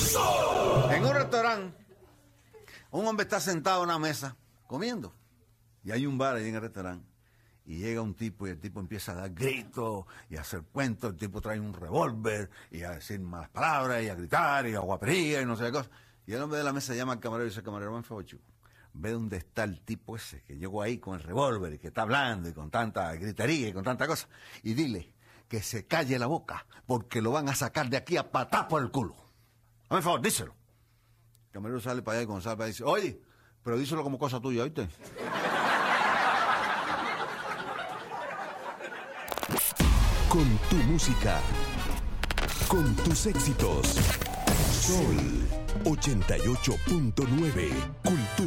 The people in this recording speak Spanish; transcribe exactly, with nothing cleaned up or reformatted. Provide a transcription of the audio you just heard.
En un restaurante, un hombre está sentado en una mesa comiendo. Y hay un bar ahí en el restaurante. Y llega un tipo y el tipo empieza a dar gritos y a hacer cuentos. El tipo trae un revólver y a decir malas palabras y a gritar y a guapería y no sé qué cosa. Y el hombre de la mesa llama al camarero y dice: camarero, ven favor, chico, ve dónde está el tipo ese que llegó ahí con el revólver y que está hablando y con tanta gritería y con tanta cosa. Y dile que se calle la boca porque lo van a sacar de aquí a patar por el culo. Hazme favor, díselo. El camarero sale para allá y cuando sale para allá dice: oye, pero díselo como cosa tuya, ¿oíste? Con tu música, con tus éxitos. Sol ochenta y ocho punto nueve, Cultura.